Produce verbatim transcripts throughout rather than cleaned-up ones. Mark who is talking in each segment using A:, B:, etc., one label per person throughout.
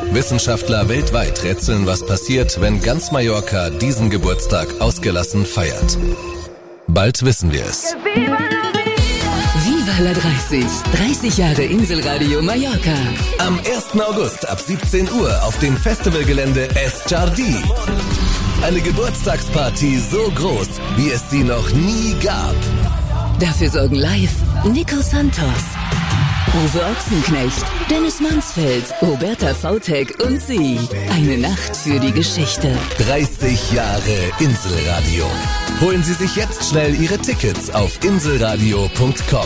A: Wissenschaftler weltweit rätseln, was passiert, wenn ganz Mallorca diesen Geburtstag ausgelassen feiert. Bald wissen wir es.
B: Viva la dreißig. dreißig Jahre Inselradio Mallorca.
A: Am ersten August ab siebzehn Uhr auf dem Festivalgelände Es Jardí. Eine Geburtstagsparty so groß, wie es sie noch nie gab.
B: Dafür sorgen live Nico Santos, Uwe Ochsenknecht, Dennis Mansfeld, Roberta Vautek und sie. Eine Nacht für die Geschichte.
A: dreißig Jahre Inselradio. Holen Sie sich jetzt schnell Ihre Tickets auf inselradio punkt com.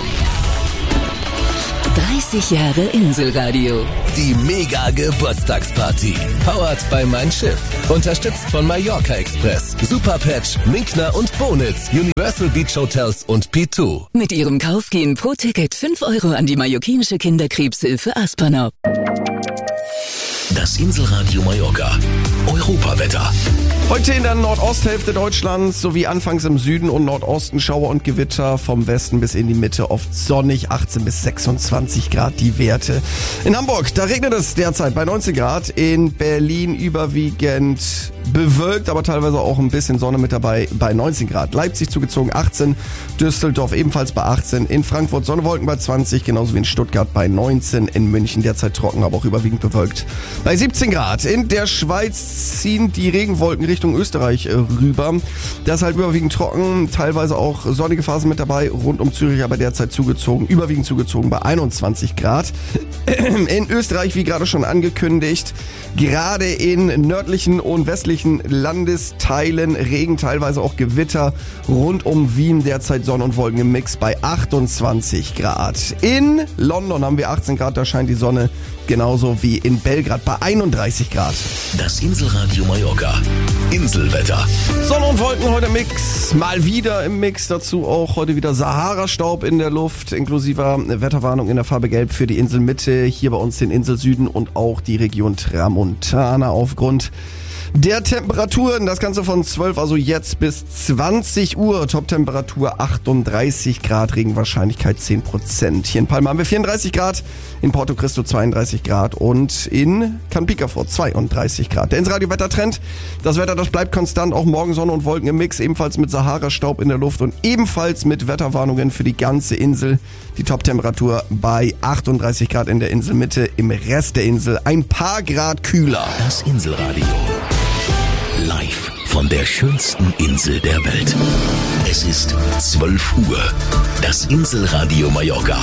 B: dreißig Jahre Inselradio.
A: Die Mega-Geburtstagsparty. Powered by Mein Schiff. Unterstützt von Mallorca Express, Superpatch, Minkner und Bonitz, Universal Beach Hotels und P zwei.
B: Mit ihrem Kauf gehen pro Ticket fünf Euro an die mallorquinische Kinderkrebshilfe Aspernau.
C: Das Inselradio Mallorca. Europawetter.
D: Heute in der Nordosthälfte Deutschlands sowie anfangs im Süden und Nordosten Schauer und Gewitter, vom Westen bis in die Mitte oft sonnig, achtzehn bis sechsundzwanzig Grad die Werte. In Hamburg, da regnet es derzeit bei neunzehn Grad, in Berlin überwiegend bewölkt, aber teilweise auch ein bisschen Sonne mit dabei bei neunzehn Grad. Leipzig zugezogen achtzehn, Düsseldorf ebenfalls bei achtzehn, in Frankfurt Sonne, Wolken bei zwanzig, genauso wie in Stuttgart bei neunzehn, in München derzeit trocken, aber auch überwiegend bewölkt bei siebzehn Grad. In der Schweiz ziehen die Regenwolken Richtung Österreich äh, rüber. Das ist halt überwiegend trocken, teilweise auch sonnige Phasen mit dabei, rund um Zürich aber derzeit zugezogen, überwiegend zugezogen bei einundzwanzig Grad. In Österreich, wie gerade schon angekündigt, gerade in nördlichen und westlichen Landesteilen Regen, teilweise auch Gewitter, rund um Wien derzeit Sonne und Wolken im Mix bei achtundzwanzig Grad. In London haben wir achtzehn Grad, da scheint die Sonne, genauso wie in Belgrad bei einunddreißig Grad.
C: Das Inselradio Mallorca. Inselwetter.
D: Sonne und Wolken heute im Mix, mal wieder im Mix, dazu auch heute wieder Sahara-Staub in der Luft, inklusive Wetterwarnung in der Farbe Gelb für die Inselmitte, hier bei uns den Inselsüden und auch die Region Tramontana aufgrund der Temperaturen. Das Ganze von zwölf, also jetzt bis zwanzig Uhr. Top-Temperatur achtunddreißig Grad, Regenwahrscheinlichkeit zehn Prozent. Hier in Palma haben wir vierunddreißig Grad, in Porto Cristo zweiunddreißig Grad und in Canpica-Fort zweiunddreißig Grad. Der Inselradio-Wettertrend. Das Wetter, das bleibt konstant, auch morgen Sonne und Wolken im Mix, ebenfalls mit Sahara-Staub in der Luft und ebenfalls mit Wetterwarnungen für die ganze Insel. Die Top-Temperatur bei achtunddreißig Grad in der Inselmitte, im Rest der Insel ein paar Grad kühler.
C: Das Inselradio. Live von der schönsten Insel der Welt. Es ist zwölf Uhr. Das Inselradio Mallorca.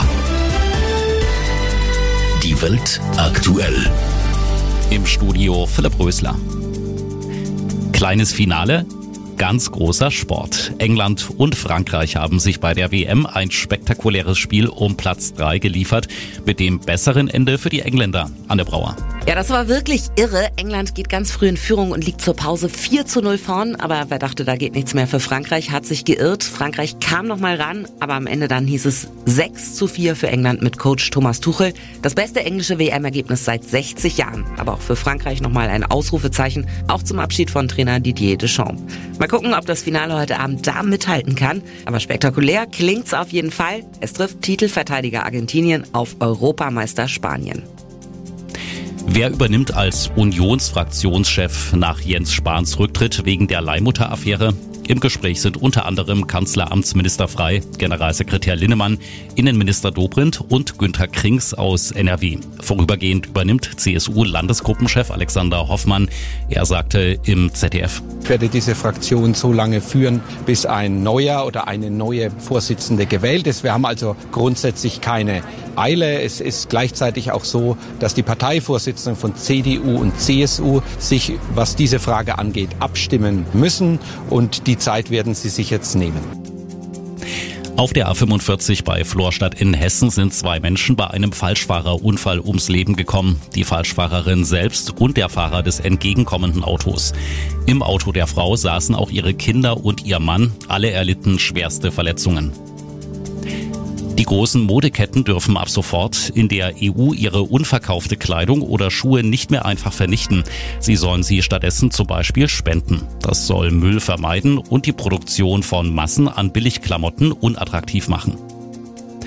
C: Die Welt aktuell.
E: Im Studio Philipp Rösler. Kleines Finale. Ganz großer Sport. England und Frankreich haben sich bei der W M ein spektakuläres Spiel um Platz drei geliefert, mit dem besseren Ende für die Engländer. Anne Brauer.
F: Ja, das war wirklich irre. England geht ganz früh in Führung und liegt zur Pause vier zu null vorn. Aber wer dachte, da geht nichts mehr für Frankreich, hat sich geirrt. Frankreich kam noch mal ran, aber am Ende dann hieß es sechs zu vier für England mit Coach Thomas Tuchel. Das beste englische W M-Ergebnis seit sechzig Jahren. Aber auch für Frankreich nochmal ein Ausrufezeichen, auch zum Abschied von Trainer Didier Deschamps. Mal gucken, ob das Finale heute Abend da mithalten kann. Aber spektakulär klingt's auf jeden Fall. Es trifft Titelverteidiger Argentinien auf Europameister Spanien.
E: Wer übernimmt als Unionsfraktionschef nach Jens Spahns Rücktritt wegen der Leihmutter-Affäre? Im Gespräch sind unter anderem Kanzleramtsminister Frey, Generalsekretär Linnemann, Innenminister Dobrindt und Günther Krings aus N R W. Vorübergehend übernimmt C S U-Landesgruppenchef Alexander Hoffmann. Er sagte im Z D F:
G: Ich werde diese Fraktion so lange führen, bis ein neuer oder eine neue Vorsitzende gewählt ist. Wir haben also grundsätzlich keine Eile. Es ist gleichzeitig auch so, dass die Parteivorsitzenden von C D U und C S U sich, was diese Frage angeht, abstimmen müssen, und die Zeit werden sie sich jetzt nehmen.
E: Auf der A fünfundvierzig bei Florstadt in Hessen sind zwei Menschen bei einem Falschfahrerunfall ums Leben gekommen. Die Falschfahrerin selbst und der Fahrer des entgegenkommenden Autos. Im Auto der Frau saßen auch ihre Kinder und ihr Mann. Alle erlitten schwerste Verletzungen. Die großen Modeketten dürfen ab sofort in der E U ihre unverkaufte Kleidung oder Schuhe nicht mehr einfach vernichten. Sie sollen sie stattdessen zum Beispiel spenden. Das soll Müll vermeiden und die Produktion von Massen an Billigklamotten unattraktiv machen.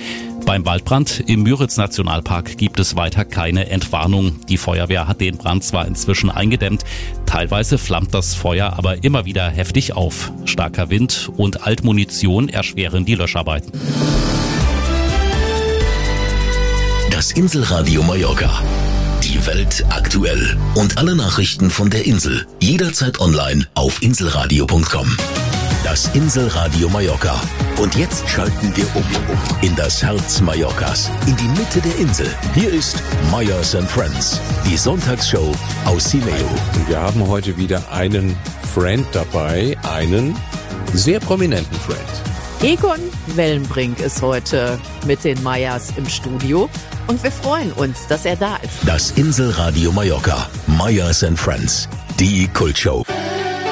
E: Beim Waldbrand im Müritz-Nationalpark gibt es weiter keine Entwarnung. Die Feuerwehr hat den Brand zwar inzwischen eingedämmt, teilweise flammt das Feuer aber immer wieder heftig auf. Starker Wind und Altmunition erschweren die Löscharbeiten.
C: Das Inselradio Mallorca. Die Welt aktuell. Und alle Nachrichten von der Insel. Jederzeit online auf inselradio punkt com. Das Inselradio Mallorca. Und jetzt schalten wir um in das Herz Mallorcas, in die Mitte der Insel. Hier ist Meyers and Friends, die Sonntagsshow aus Sileo.
H: Und wir haben heute wieder einen Friend dabei, einen sehr prominenten Friend.
I: Egon Wellenbrink ist heute mit den Meyers im Studio und wir freuen uns, dass er da ist.
C: Das Inselradio Mallorca, Meyers and Friends, die Kultshow.